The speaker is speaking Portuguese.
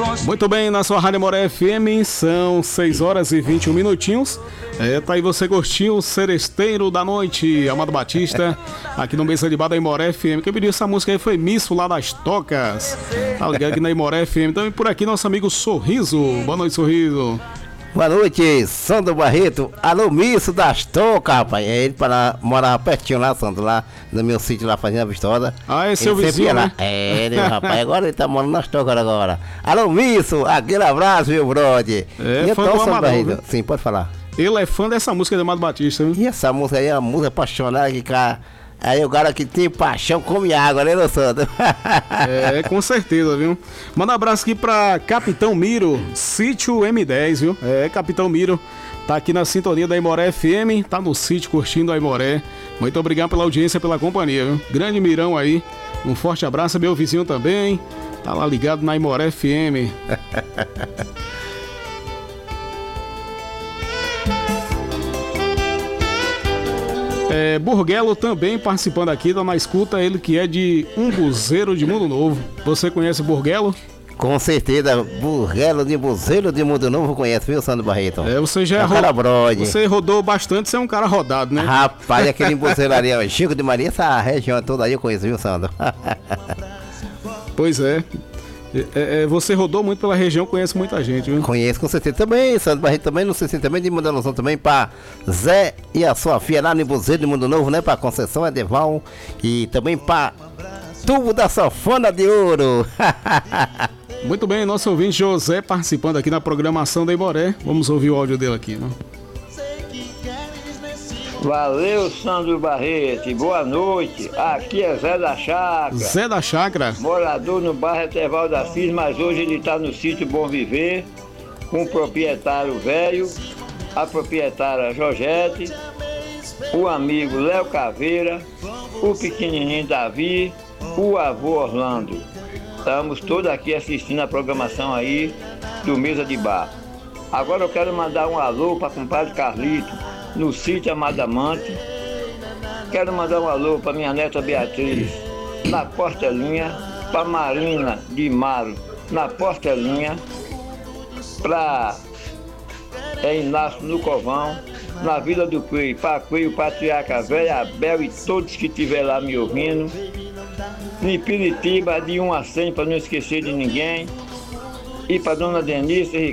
Muito bem, na sua Rádio Moré FM, são 6 horas e 21 minutinhos. Tá aí você curtiu o Seresteiro da Noite, Amado Batista, aqui no Mesa de Bar da Imoré FM. Quem pediu essa música aí foi Misso, lá das Tocas. Tá ligado aqui na Imoré FM. Então, e por aqui, nosso amigo Sorriso. Boa noite, Sorriso. Boa noite, Sandro Barreto. Alô, Misso das Tocas, rapaz. É ele morava pertinho lá, Sandro, lá no meu sítio, lá fazendo a vistosa. Ah, é seu vizinho, né? É, né, rapaz, agora ele tá morando nas Tocas agora. Alô, Misso, aquele abraço, meu brother. É, fã do Amador, Barreto. Sim, pode falar. Ele é fã dessa música do Amado Batista, viu? E essa música aí é uma música apaixonada que, cara... Aí o cara que tem paixão come água, né, meu Sandro? É, com certeza, viu? Manda um abraço aqui pra Capitão Miro, sítio M10, viu? É, Capitão Miro, tá aqui na sintonia da Imoré FM, tá no sítio curtindo a Imoré. Muito obrigado pela audiência, pela companhia, viu? Grande Mirão aí, um forte abraço, meu vizinho também, tá lá ligado na Imoré FM. Burguelo também participando aqui, tá na escuta, ele que é de Umbuzeiro de Mundo Novo. Você conhece Burguelo? Com certeza, Burguelo de Buzeiro de Mundo Novo conhece, viu, Sandro Barreto? Você já você rodou bastante, você é um cara rodado, né? Rapaz, aquele Buzeiro ali, Chico de Maria, essa região toda aí eu conheço, viu, Sandro? Pois é. Você rodou muito pela região, conhece muita gente, viu? Conheço, com certeza também, Sandro Barreto também, não sei se também de Mudança também, pra Zé e a sua filha lá no Buzeiro de Mundo Novo, né? Pra Conceição Edeval e também pra Tubo da Sanfona de Ouro. Muito bem, nosso ouvinte José participando aqui na programação da Imoré. Vamos ouvir o áudio dele aqui, né? Valeu, Sandro Barreto, boa noite. Aqui é Zé da Chácara. Zé da Chácara. Morador no bairro Eterval da Cis, mas hoje ele está no sítio Bom Viver, com o proprietário velho, a proprietária Jorgette, o amigo Léo Caveira, o pequenininho Davi, o avô Orlando. Estamos todos aqui assistindo a programação aí do Mesa de Bar. Agora eu quero mandar um alô para o compadre Carlito, no sítio Amadamante. Quero mandar um alô para minha neta Beatriz, na Portelinha, para Marina de Maro, na Portelinha, para Inácio no Covão, na Vila do Coelho, para Coelho, Patriarca Velha, Abel e todos que estiver lá me ouvindo. Em Piritiba, de 1 a 100, para não esquecer de ninguém. E para Dona Denise